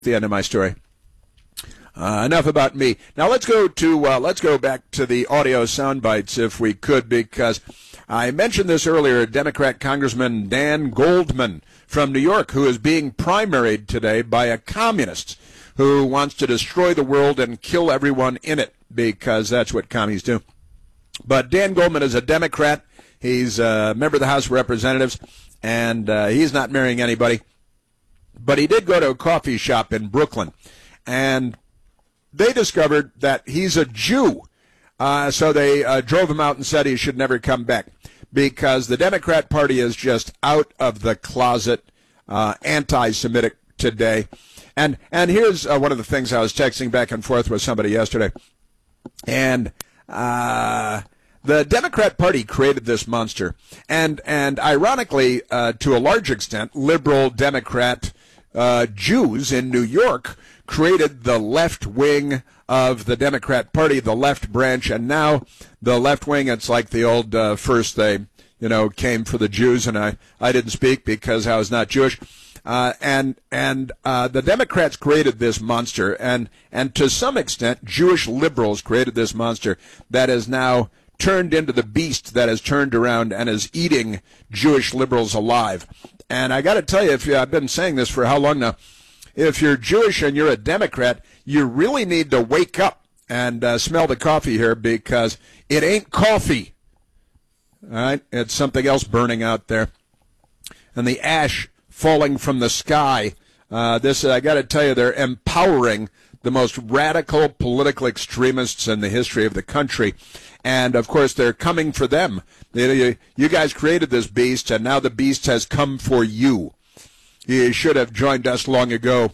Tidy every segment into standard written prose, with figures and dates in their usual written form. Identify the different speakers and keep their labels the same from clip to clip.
Speaker 1: The end of my story. Enough about me. Now let's go back to the audio sound bites if we could, because I mentioned this earlier. Democrat Congressman Dan Goldman from New York, who is being primaried today by a communist who wants to destroy the world and kill everyone in it, because that's what commies do. But Dan Goldman is a Democrat. He's a member of the House of Representatives, and he's not marrying anybody. But he did go to a coffee shop in Brooklyn, and they discovered that he's a Jew. So they drove him out and said he should never come back, because the Democrat Party is just out of the closet, anti-Semitic today. And here's one of the things I was texting back and forth with somebody yesterday. And the Democrat Party created this monster. And ironically, to a large extent, liberal Democrat Jews in New York created the left wing of the Democrat Party, the left branch, and now the left wing, it's like the old first they, came for the Jews, and I didn't speak because I was not Jewish. And the Democrats created this monster, and to some extent, Jewish liberals created this monster that is now turned into the beast that has turned around and is eating Jewish liberals alive. And I got to tell you, I've been saying this for how long now, if you're Jewish and you're a Democrat, you really need to wake up and smell the coffee here, because it ain't coffee. All right? It's something else burning out there. And the ash falling from the sky. I got to tell you, they're empowering the most radical political extremists in the history of the country. And, of course, they're coming for them. You guys created this beast, and now the beast has come for you. You should have joined us long ago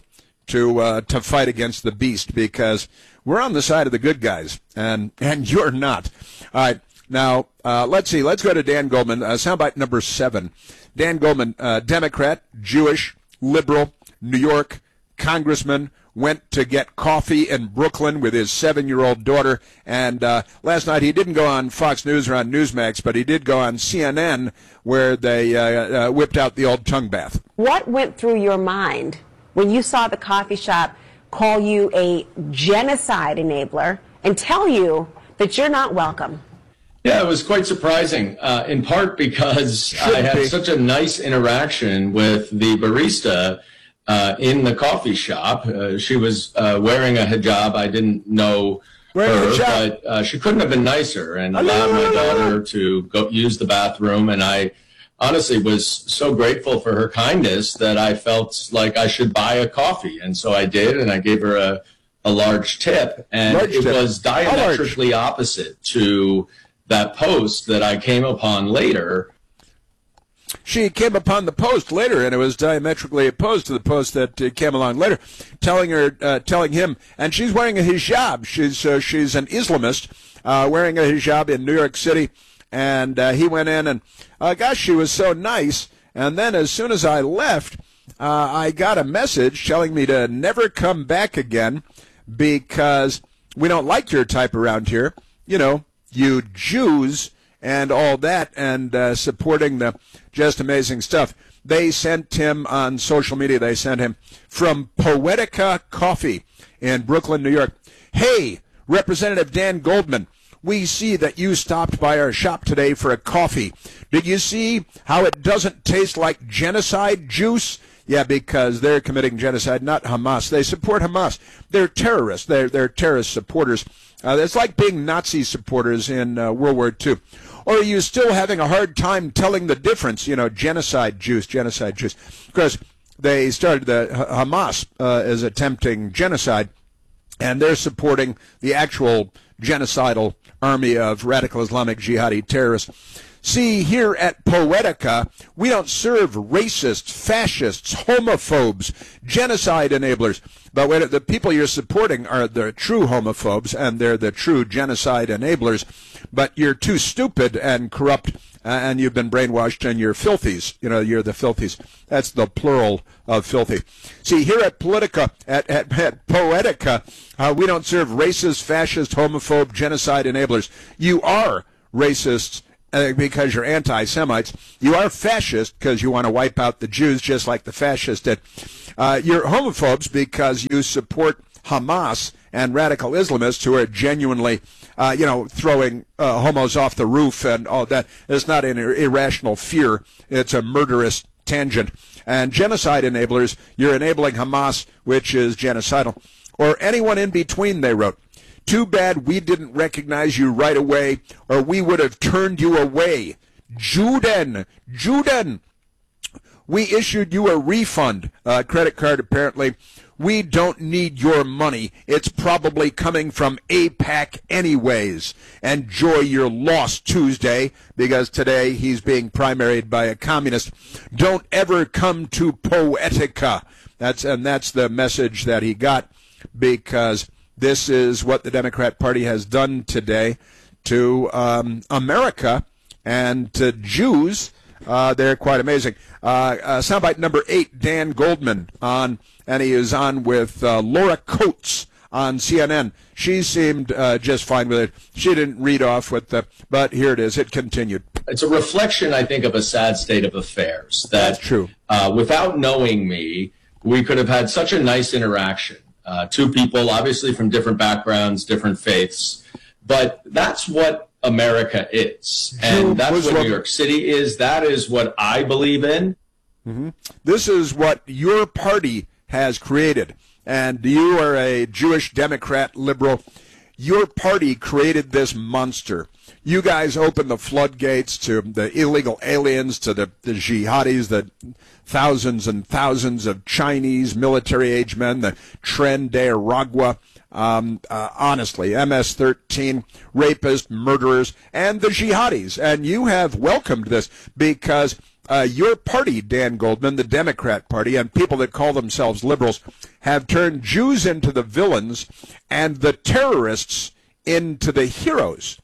Speaker 1: to fight against the beast, because we're on the side of the good guys, and you're not. All right, now, let's see. Let's go to Dan Goldman, soundbite number 7. Dan Goldman, Democrat, Jewish, liberal, New York, congressman, went to get coffee in Brooklyn with his 7-year-old daughter. And last night he didn't go on Fox News or on Newsmax, but he did go on CNN, where they whipped out the old tongue bath.
Speaker 2: What went through your mind when you saw the coffee shop call you a genocide enabler and tell you that you're not welcome?
Speaker 3: Yeah, it was quite surprising, in part because I had such a nice interaction with the barista in the coffee shop. She was wearing a hijab. I didn't know her, but she couldn't have been nicer, and allowed my daughter to go use the bathroom. And I honestly was so grateful for her kindness that I felt like I should buy a coffee. And so I did, and I gave her a large tip. And it was diametrically opposite to that post that I came upon later.
Speaker 1: She came upon the post later, and it was diametrically opposed to the post that came along later, telling him, and she's wearing a hijab. She's an Islamist, wearing a hijab in New York City, and he went in, and gosh, she was so nice. And then as soon as I left, I got a message telling me to never come back again, because we don't like your type around here. You Jews and all that, and supporting the just amazing stuff. They sent him on social media, they sent him from Poetica Coffee in Brooklyn, New York. Hey, Representative Dan Goldman, we see that you stopped by our shop today for a coffee. Did you see how it doesn't taste like genocide juice? Yeah, because they're committing genocide, not Hamas. They support Hamas. They're terrorists. They're terrorist supporters. It's like being Nazi supporters in World War II. Or are you still having a hard time telling the difference? Genocide juice. Of course, they started Hamas is attempting genocide, and they're supporting the actual genocidal army of radical Islamic jihadi terrorists. See, here at Poetica, we don't serve racists, fascists, homophobes, genocide enablers. But the people you're supporting are the true homophobes, and they're the true genocide enablers. But you're too stupid and corrupt, and you've been brainwashed, and you're filthies. You're the filthies. That's the plural of filthy. See, here at Poetica, we don't serve racist, fascist, homophobe, genocide enablers. You are racists because you're anti-Semites. You are fascist because you want to wipe out the Jews just like the fascists did. You're homophobes because you support Hamas and radical Islamists who are genuinely, throwing homos off the roof and all that. It's not an irrational fear. It's a murderous tangent. And genocide enablers, you're enabling Hamas, which is genocidal. Or anyone in between, they wrote. Too bad we didn't recognize you right away, or we would have turned you away. Juden! We issued you a refund, credit card apparently. We don't need your money. It's probably coming from AIPAC anyways. Enjoy your loss Tuesday, because today he's being primaried by a communist. Don't ever come to Poetica. That's the message that he got, because this is what the Democrat Party has done today to America and to Jews. They're quite amazing. Soundbite number 8, Dan Goldman and he is on with Laura Coates on CNN. She seemed just fine with it. She didn't read off but here it is. It continued.
Speaker 3: It's a reflection, I think, of a sad state of affairs.
Speaker 1: That's true.
Speaker 3: Without knowing me, we could have had such a nice interaction. Two people, obviously from different backgrounds, different faiths, but that's what America is, and that's what New York City is. That is what I believe in.
Speaker 1: Mm-hmm. This is what your party has created, and you are a Jewish Democrat liberal. Your party created this monster. You guys opened the floodgates to the illegal aliens, to the jihadis, the thousands and thousands of Chinese military-age men, the Tren de Aragua, honestly, MS-13, rapists, murderers, and the jihadis. And you have welcomed this because your party, Dan Goldman, the Democrat Party, and people that call themselves liberals, have turned Jews into the villains and the terrorists into the heroes.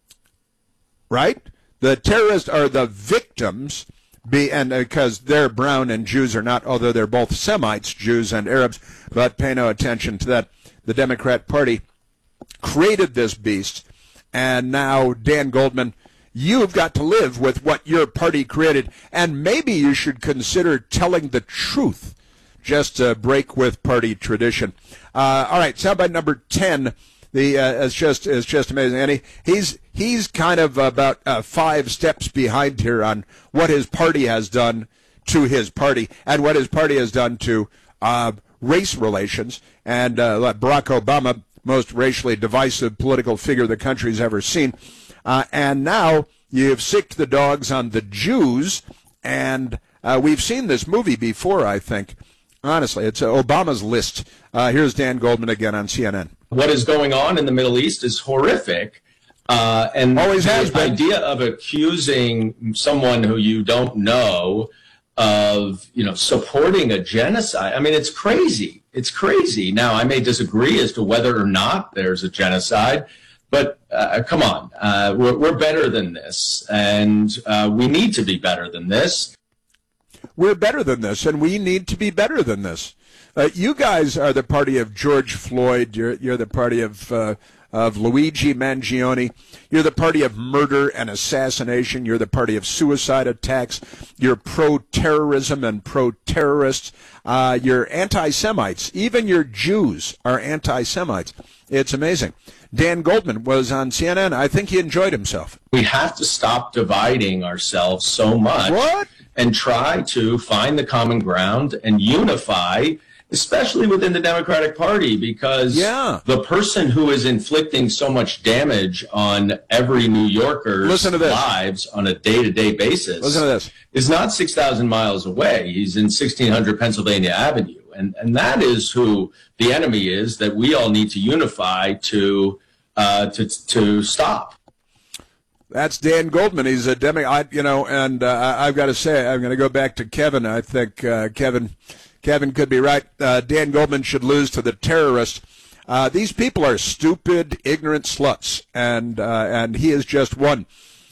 Speaker 1: Right? The terrorists are the victims, because they're brown and Jews are not, although they're both Semites, Jews and Arabs, but pay no attention to that. The Democrat Party created this beast, and now, Dan Goldman, you've got to live with what your party created, and maybe you should consider telling the truth, just to break with party tradition. All right, soundbite number 10. It's just amazing, and he's kind of about 5 steps behind here on what his party has done to his party and what his party has done to race relations. And Barack Obama, most racially divisive political figure the country's ever seen, and now you've sicked the dogs on the Jews, and we've seen this movie before, I think. Honestly, it's Obama's List. Here's Dan Goldman again on CNN.
Speaker 3: What is going on in the Middle East is horrific. And
Speaker 1: always has been.
Speaker 3: The idea of accusing someone who you don't know of, supporting a genocide. I mean, it's crazy. It's crazy. Now, I may disagree as to whether or not there's a genocide, but come on, we're better than this, and we need to be better than this.
Speaker 1: We're better than this, and we need to be better than this. You guys are the party of George Floyd. You're the party of Luigi Mangione. You're the party of murder and assassination. You're the party of suicide attacks. You're pro-terrorism and pro-terrorists. You're anti-Semites. Even your Jews are anti-Semites. It's amazing. Dan Goldman was on CNN. I think he enjoyed himself.
Speaker 3: We have to stop dividing ourselves so much.
Speaker 1: What?
Speaker 3: And try to find the common ground and unify, especially within the Democratic Party, because the person who is inflicting so much damage on every New Yorker's lives on a day-to-day basis is not 6,000 miles away. He's in 1600 Pennsylvania Avenue. And that is who the enemy is that we all need to unify to stop.
Speaker 1: That's Dan Goldman. He's a Democrat, and I've got to say, I'm going to go back to Kevin. I think Kevin could be right. Dan Goldman should lose to the terrorists. These people are stupid, ignorant sluts, and he is just one.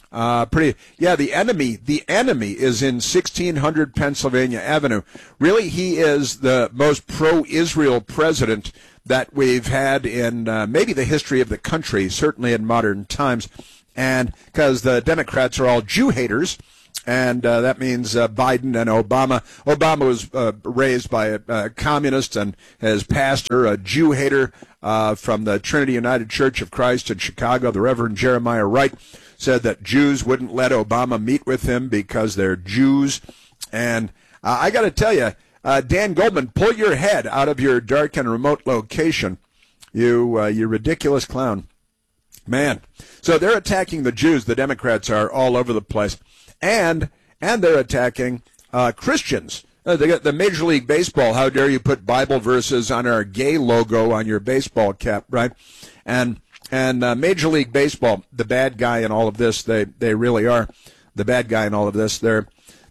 Speaker 1: The enemy is in 1600 Pennsylvania Avenue. Really, he is the most pro-Israel president that we've had in maybe the history of the country, certainly in modern times. and because the Democrats are all Jew haters. And that means Biden and Obama. Obama was raised by a communist, and his pastor, a Jew hater from the Trinity United Church of Christ in Chicago, the Reverend Jeremiah Wright, said that Jews wouldn't let Obama meet with him because they're Jews. And I got to tell you, Dan Goldman, pull your head out of your dark and remote location, you ridiculous clown. Man. So they're attacking the Jews. The Democrats are all over the place. And they're attacking Christians. They got the Major League Baseball. How dare you put Bible verses on our gay logo on your baseball cap, right? And Major League Baseball, the bad guy in all of this, they really are the bad guy in all of this. Well,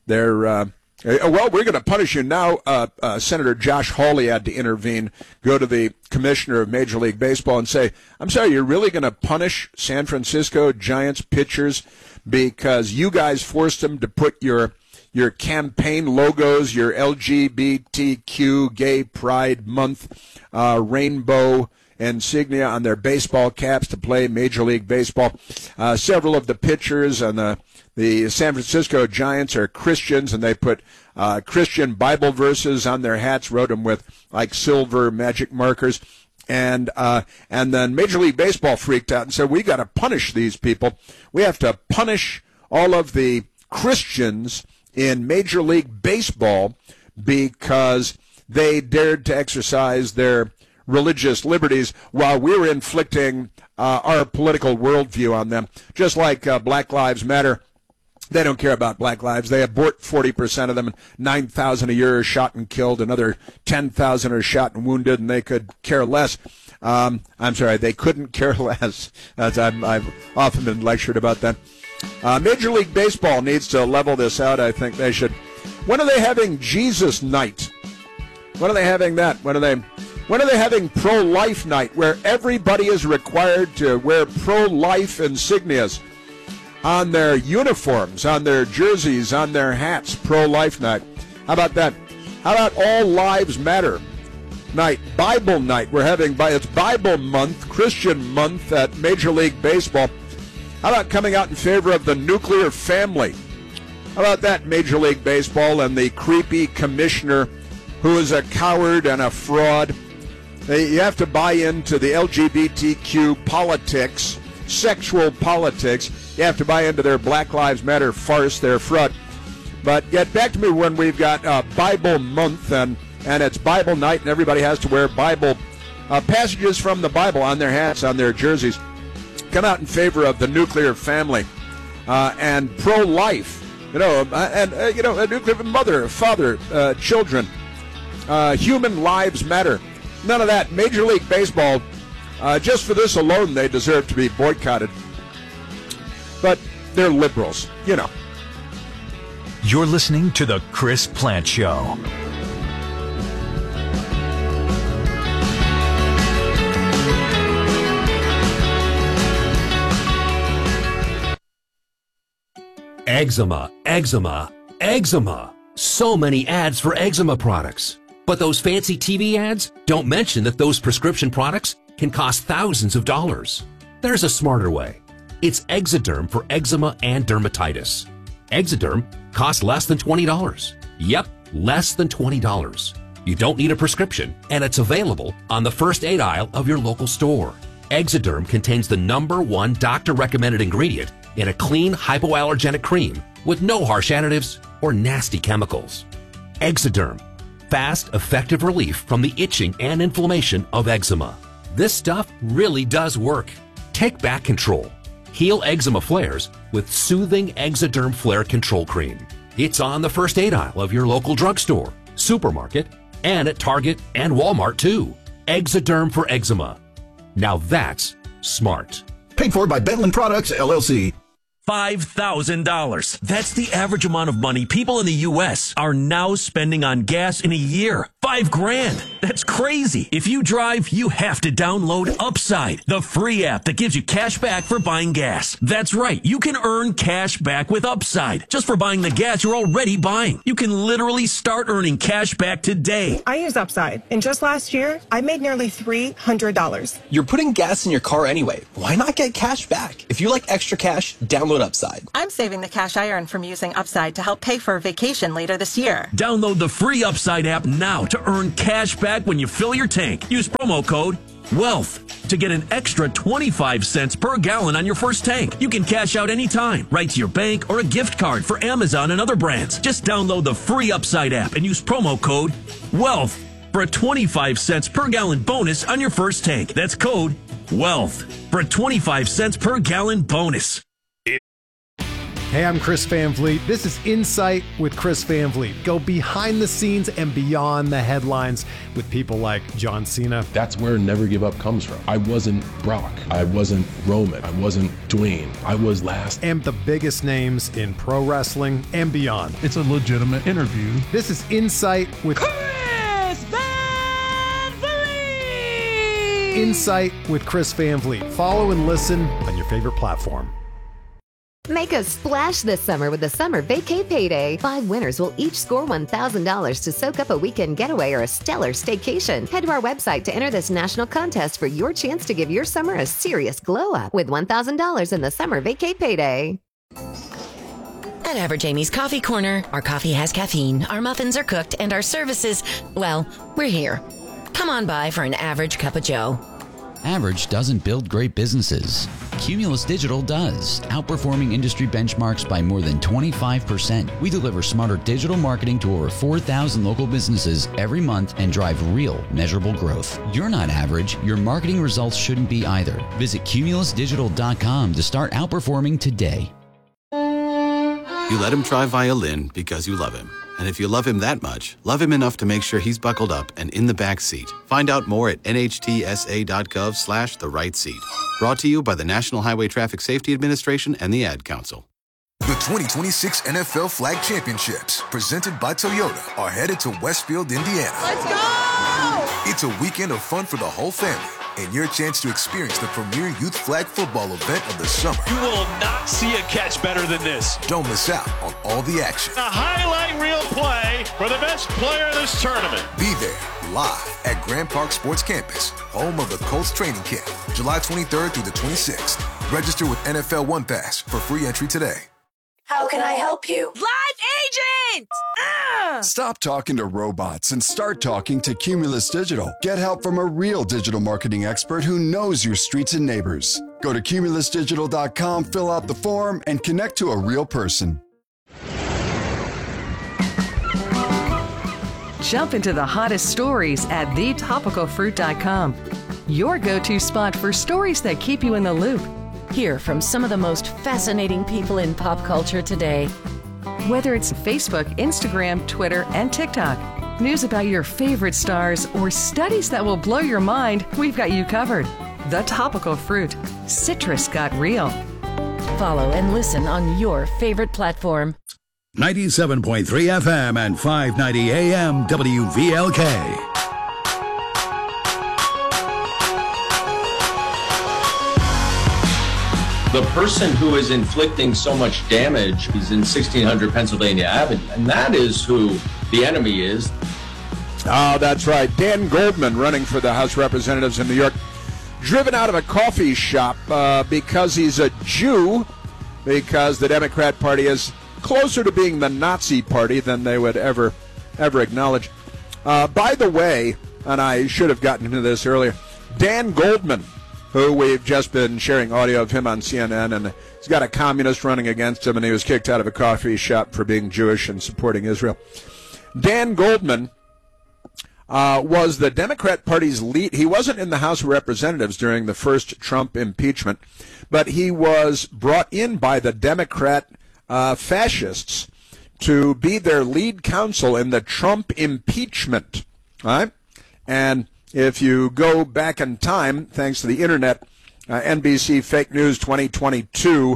Speaker 1: we're going to punish you now. Senator Josh Hawley had to intervene, go to the commissioner of Major League Baseball and say, I'm sorry, you're really going to punish San Francisco Giants pitchers because you guys forced them to put your campaign logos, your LGBTQ Gay Pride Month rainbow insignia on their baseball caps to play Major League Baseball. Several of the pitchers on the San Francisco Giants are Christians, and they put Christian Bible verses on their hats, wrote them with like silver magic markers. And then Major League Baseball freaked out and said, we got to punish these people. We have to punish all of the Christians in Major League Baseball because they dared to exercise their religious liberties while we were inflicting our political worldview on them. Just like Black Lives Matter. They don't care about black lives. They abort 40% of them. 9,000 a year are shot and killed. Another 10,000 are shot and wounded, and they could care less. I'm sorry, they couldn't care less. I've often been lectured about that. Major League Baseball needs to level this out. I think they should. When are they having Jesus Night? When are they having that? When are they having pro-life night, where everybody is required to wear pro-life insignias on their uniforms, on their jerseys, on their hats, pro-life night? How about that? How about All Lives Matter night, Bible night? It's Bible month, Christian month at Major League Baseball. How about coming out in favor of the nuclear family? How about that, Major League Baseball and the creepy commissioner who is a coward and a fraud? You have to buy into the LGBTQ politics, sexual politics. You have to buy into their Black Lives Matter farce, their fraud. But get back to me when we've got Bible month and it's Bible night and everybody has to wear Bible passages from the Bible on their hats, on their jerseys. Come out in favor of the nuclear family and pro-life. A nuclear mother, father, children. Human lives matter. None of that. Major League Baseball, just for this alone, they deserve to be boycotted. But they're liberals,
Speaker 4: You're listening to The Chris Plante Show.
Speaker 5: Eczema, eczema, eczema. So many ads for eczema products. But those fancy TV ads don't mention that those prescription products can cost thousands of dollars. There's a smarter way. It's Exoderm for eczema and dermatitis. Exoderm costs less than $20. Yep, less than $20. You don't need a prescription, and it's available on the first aid aisle of your local store. Exoderm contains the #1 doctor-recommended ingredient in a clean, hypoallergenic cream with no harsh additives or nasty chemicals. Exoderm, fast, effective relief from the itching and inflammation of eczema. This stuff really does work. Take back control. Heal eczema flares with soothing Exoderm Flare Control Cream. It's on the first aid aisle of your local drugstore, supermarket, and at Target and Walmart too. Exoderm for eczema. Now that's smart.
Speaker 6: Paid for by Bentland Products, LLC.
Speaker 7: $5,000. That's the average amount of money people in the U.S. are now spending on gas in a year.
Speaker 5: $5,000. That's crazy. If you drive, you have to download Upside, the free app that gives you cash back for buying gas. That's right. You can earn cash back with Upside just for buying the gas you're already buying. You can literally start earning cash back today.
Speaker 7: I use Upside, and just last year, I made nearly $300.
Speaker 8: You're putting gas in your car anyway. Why not get cash back? If you like extra cash, download Upside.
Speaker 9: I'm saving the cash I earn from using Upside to help pay for a vacation later this year.
Speaker 5: Download the free Upside app now to earn cash back when you fill your tank. Use promo code WEALTH to get an extra 25 cents per gallon on your first tank. You can cash out anytime, right to your bank or a gift card for Amazon and other brands. Just download the free Upside app and use promo code WEALTH for a 25 cents per gallon bonus on your first tank. That's code WEALTH for a 25 cents per gallon bonus.
Speaker 10: Hey, I'm Chris Van Vliet. This is Insight with Chris Van Vliet. Go behind the scenes and beyond the headlines with people like John Cena.
Speaker 11: That's where Never Give Up comes from. I wasn't Brock. I wasn't Roman. I wasn't Dwayne. I was last.
Speaker 10: And the biggest names in pro wrestling and beyond.
Speaker 12: It's a legitimate interview.
Speaker 10: This is Insight with
Speaker 13: Chris Van Vliet.
Speaker 10: Insight with Chris Van Vliet. Follow and listen on your favorite platform.
Speaker 14: Make a splash this summer with the Summer Vacay Payday. 5 winners will each score $1,000 to soak up a weekend getaway or a stellar staycation. Head to our website to enter this national contest for your chance to give your summer a serious glow up with $1,000 in the Summer Vacay Payday.
Speaker 15: At Average Amy's Coffee Corner, our coffee has caffeine, our muffins are cooked, and our services, well, we're here. Come on by for an average cup of joe.
Speaker 16: Average doesn't build great businesses. Cumulus Digital does, outperforming industry benchmarks by more than 25%. We deliver smarter digital marketing to over 4,000 local businesses every month and drive real, measurable growth. You're not average. Your marketing results shouldn't be either. Visit cumulusdigital.com to start outperforming today.
Speaker 17: You let him try violin because you love him. And if you love him that much, love him enough to make sure he's buckled up and in the back seat. Find out more at nhtsa.gov/the right seat. Brought to you by the National Highway Traffic Safety Administration and the Ad Council.
Speaker 18: The 2026 NFL Flag Championships, presented by Toyota, are headed to Westfield, Indiana.
Speaker 13: Let's go!
Speaker 18: It's a weekend of fun for the whole family and your chance to experience the premier youth flag football event of the summer.
Speaker 19: You will not see a catch better than this.
Speaker 18: Don't miss out on all the action.
Speaker 19: A highlight reel play for the best player of this tournament.
Speaker 18: Be there live at Grand Park Sports Campus, home of the Colts training camp, July 23rd through the 26th. Register with NFL One Pass for free entry today.
Speaker 20: How can I help you?
Speaker 13: Live agent!
Speaker 21: Stop talking to robots and start talking to Cumulus Digital. Get help from a real digital marketing expert who knows your streets and neighbors. Go to cumulusdigital.com, fill out the form, and connect to a real person.
Speaker 22: Jump into the hottest stories at thetopicalfruit.com. Your go-to spot for stories that keep you in the loop.
Speaker 15: Hear from some of the most fascinating people in pop culture today.
Speaker 22: Whether it's Facebook, Instagram, Twitter, and TikTok, news about your favorite stars, or studies that will blow your mind, we've got you covered. The Topical Fruit. Citrus got real.
Speaker 15: Follow and listen on your favorite platform.
Speaker 23: 97.3 FM and 590 AM WVLK.
Speaker 3: The person who is inflicting so much damage is in 1600 Pennsylvania Avenue, and that is who the enemy is.
Speaker 1: Oh, that's right. Dan Goldman, running for the House of Representatives in New York, driven out of a coffee shop because he's a Jew, because the Democrat Party is closer to being the Nazi Party than they would ever acknowledge. By the way, and I should have gotten into this earlier, Dan Goldman, who we've just been sharing audio of him on CNN, and he's got a communist running against him, and he was kicked out of a coffee shop for being Jewish and supporting Israel. Dan Goldman was the Democrat Party's lead. He wasn't in the House of Representatives during the first Trump impeachment, but he was brought in by the Democrat fascists to be their lead counsel in the Trump impeachment. All right? And if you go back in time, thanks to the internet, NBC Fake News 2022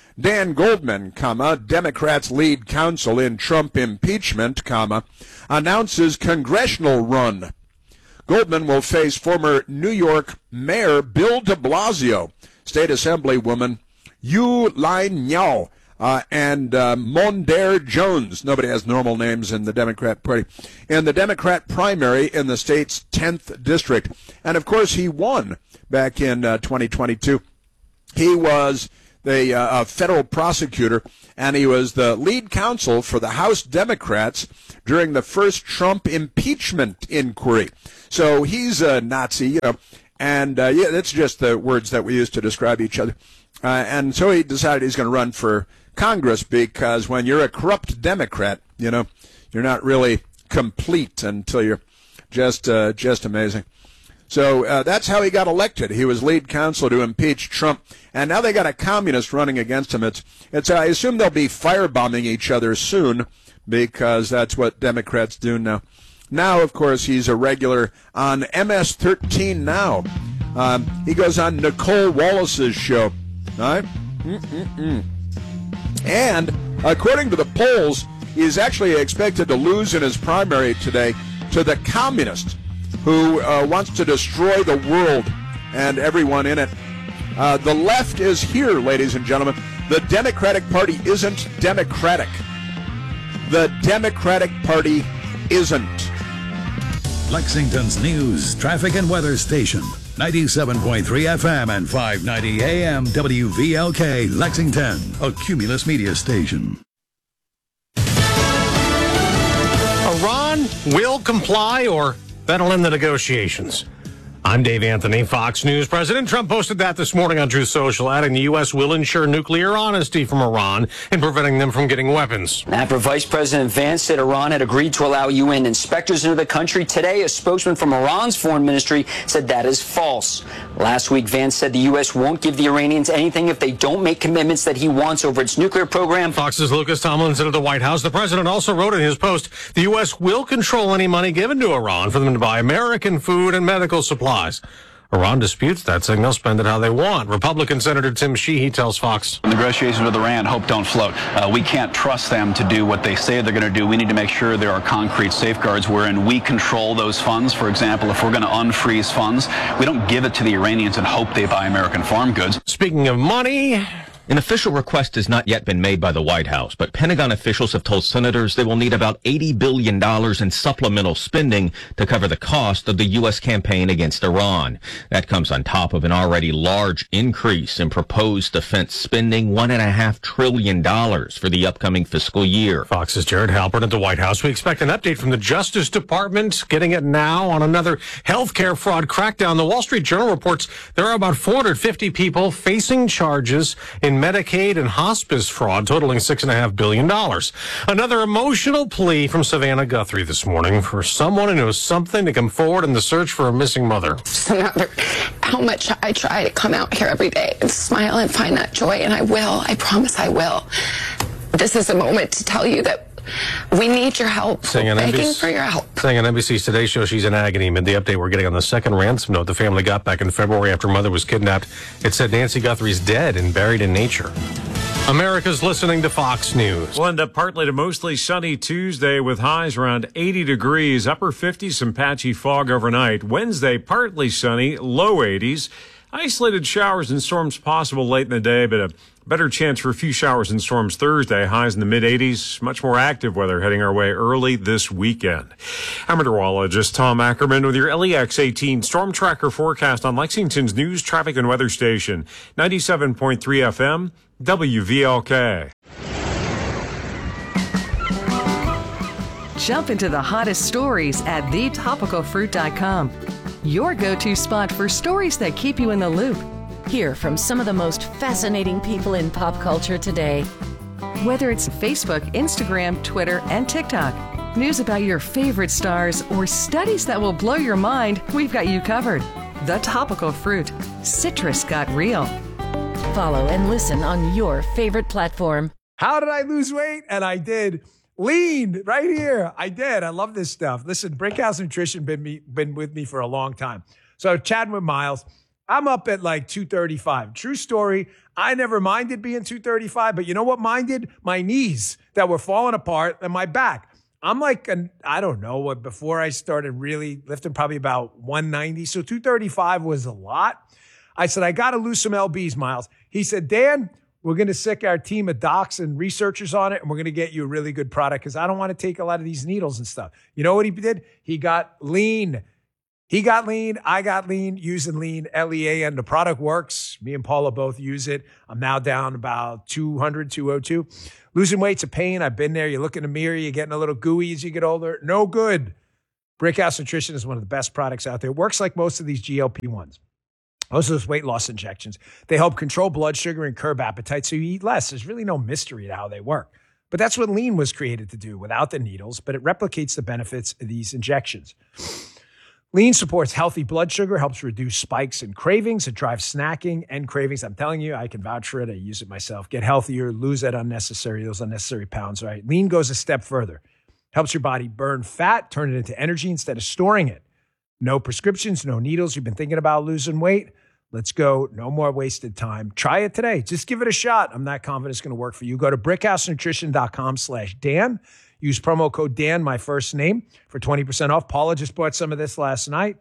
Speaker 1: Dan Goldman, Democrats' lead counsel in Trump impeachment, announces congressional run. Goldman will face former New York Mayor Bill de Blasio, State Assemblywoman Yu Lai-Niao, and Mondaire Jones. Nobody has normal names in the Democrat Party. In the Democrat primary in the state's 10th district. And, of course, he won back in 2022. He was the federal prosecutor, and he was the lead counsel for the House Democrats during the first Trump impeachment inquiry. So he's a Nazi, and that's just the words that we use to describe each other. And so he decided he's going to run for Congress because when you're a corrupt Democrat, you're not really complete until you're just amazing. So that's how he got elected. He was lead counsel to impeach Trump, and now they got a communist running against him. It's I assume they'll be firebombing each other soon because that's what Democrats do now. Now, of course, he's a regular on MS-13 now. He goes on Nicole Wallace's show. All right? And according to the polls, he's actually expected to lose in his primary today to the communist who wants to destroy the world and everyone in it. The left is here, ladies and gentlemen. The Democratic Party isn't democratic. The Democratic Party isn't.
Speaker 23: Lexington's news, traffic, and weather station. 97.3 FM and 590 AM WVLK, Lexington, a Cumulus media station.
Speaker 2: Iran will comply or that'll end the negotiations. I'm Dave Anthony, Fox News. President Trump posted that this morning on Truth Social, adding the U.S. will ensure nuclear honesty from Iran in preventing them from getting weapons.
Speaker 4: After Vice President Vance said Iran had agreed to allow UN inspectors into the country, today a spokesman from Iran's foreign ministry said that is false. Last week, Vance said the U.S. won't give the Iranians anything if they don't make commitments that he wants over its nuclear program.
Speaker 2: Fox's Lucas Tomlinson at the White House. The president also wrote in his post, the U.S. will control any money given to Iran for them to buy American food and medical supplies. Iran disputes that, saying they'll spend it how they want. Republican Senator Tim Sheehy tells Fox.
Speaker 6: Negotiations with Iran, hope don't float. We can't trust them to do what they say they're going to do. We need to make sure there are concrete safeguards wherein we control those funds. For example, if we're going to unfreeze funds, we don't give it to the Iranians and hope they buy American farm goods.
Speaker 2: Speaking of money,
Speaker 24: an official request has not yet been made by the White House, but Pentagon officials have told senators they will need about $80 billion in supplemental spending to cover the cost of the U.S. campaign against Iran. That comes on top of an already large increase in proposed defense spending, $1.5 trillion for the upcoming fiscal year.
Speaker 2: Fox's Jared Halpern at the White House. We expect an update from the Justice Department, getting it now on another healthcare fraud crackdown. The Wall Street Journal reports there are about 450 people facing charges in Medicaid and hospice fraud totaling $6.5 billion. Another emotional plea from Savannah Guthrie this morning for someone who knows something to come forward in the search for a missing mother.
Speaker 25: So no matter how much I try to come out here every day and smile and find that joy, and I will, I promise I will. This is a moment to tell you that we need your help. Begging for your help.
Speaker 2: Saying on NBC's Today Show she's in agony amid the update we're getting on the second ransom note the family got back in February after mother was kidnapped. It said Nancy Guthrie's dead and buried in nature. America's listening to Fox News.
Speaker 26: We'll end up partly to mostly sunny Tuesday with highs around 80 degrees, upper 50s, some patchy fog overnight. Wednesday, partly sunny, low 80s. Isolated showers and storms possible late in the day, but a better chance for a few showers and storms Thursday. Highs in the mid-80s. Much more active weather heading our way early this weekend. I'm meteorologist Tom Ackerman with your LEX 18 Storm Tracker forecast on Lexington's news, traffic, and weather station. 97.3 FM, WVLK.
Speaker 22: Jump into the hottest stories at thetopicalfruit.com. Your go-to spot for stories that keep you in the loop.
Speaker 15: Hear from some of the most fascinating people in pop culture today.
Speaker 22: Whether it's Facebook, Instagram, Twitter, and TikTok, news about your favorite stars, or studies that will blow your mind, we've got you covered. The Topical Fruit. Citrus got real.
Speaker 15: Follow and listen on your favorite platform.
Speaker 27: How did I lose weight? And I did. Lean right here. I did. I love this stuff. Listen, Brickhouse Nutrition been with me for a long time. So chatting with Miles, I'm up at like 235. True story. I never minded being 235, but you know what minded? My knees that were falling apart and my back. I'm like, I don't know what, before I started really lifting, probably about 190. So 235 was a lot. I said, I got to lose some LBs, Miles. He said, Dan, we're going to sick our team of docs and researchers on it, and we're going to get you a really good product because I don't want to take a lot of these needles and stuff. You know what he did? He got lean. He got lean. I got lean, using lean, LEAN. The product works. Me and Paula both use it. I'm now down about 200, 202. Losing weight's a pain. I've been there. You look in the mirror, you're getting a little gooey as you get older. No good. Brickhouse Nutrition is one of the best products out there. It works like most of these GLP-1s. Most of those weight loss injections. They help control blood sugar and curb appetite so you eat less. There's really no mystery to how they work. But that's what lean was created to do without the needles, but it replicates the benefits of these injections. Lean supports healthy blood sugar, helps reduce spikes and cravings. It drives snacking and cravings. I'm telling you, I can vouch for it. I use it myself. Get healthier, lose those unnecessary pounds, right? Lean goes a step further. Helps your body burn fat, turn it into energy instead of storing it. No prescriptions, no needles. You've been thinking about losing weight? Let's go. No more wasted time. Try it today. Just give it a shot. I'm not confident it's going to work for you. Go to brickhousenutrition.com/Dan. Use promo code Dan, my first name, for 20% off. Paula just bought some of this last night.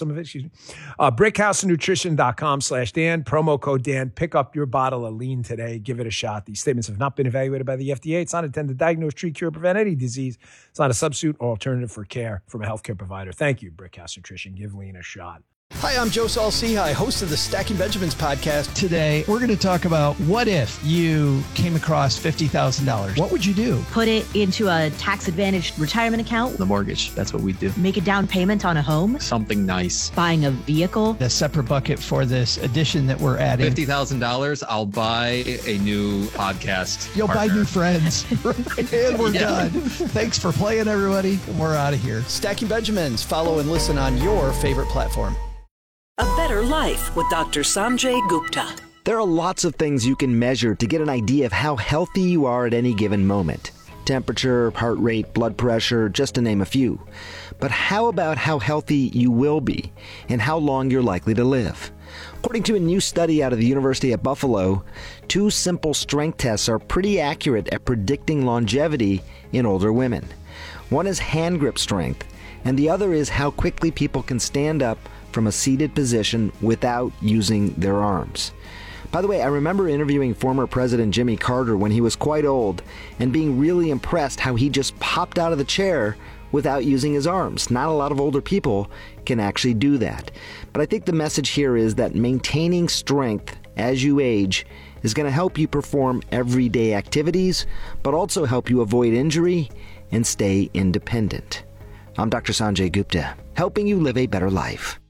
Speaker 27: Brickhousenutrition.com/Dan. Promo code Dan. Pick up your bottle of lean today. Give it a shot. These statements have not been evaluated by the FDA. It's not intended to diagnose, treat, cure, prevent any disease. It's not a substitute or alternative for care from a healthcare provider. Thank you, Brickhouse Nutrition. Give lean a shot.
Speaker 5: Hi, I'm Joe Saul-Sehy, host of the Stacking Benjamins podcast. Today, we're going to talk about what if you came across $50,000? What would you do?
Speaker 7: Put it into a tax-advantaged retirement account.
Speaker 5: The mortgage, that's what we do.
Speaker 7: Make a down payment on a home.
Speaker 5: Something nice.
Speaker 7: Buying a vehicle.
Speaker 5: A separate bucket for this addition that we're adding.
Speaker 8: $50,000, I'll buy a new podcast
Speaker 5: You'll
Speaker 8: partner.
Speaker 5: buy new friends. And we're done. Thanks for playing, everybody. We're out of here. Stacking Benjamins. Follow and listen on your favorite platform.
Speaker 9: A Better Life with Dr. Sanjay Gupta.
Speaker 10: There are lots of things you can measure to get an idea of how healthy you are at any given moment. Temperature, heart rate, blood pressure, just to name a few. But how about how healthy you will be and how long you're likely to live? According to a new study out of the University of Buffalo, 2 simple strength tests are pretty accurate at predicting longevity in older women. One is hand grip strength, and the other is how quickly people can stand up from a seated position without using their arms. By the way, I remember interviewing former President Jimmy Carter when he was quite old and being really impressed how he just popped out of the chair without using his arms. Not a lot of older people can actually do that. But I think the message here is that maintaining strength as you age is going to help you perform everyday activities, but also help you avoid injury and stay independent. I'm Dr. Sanjay Gupta, helping you live a better life.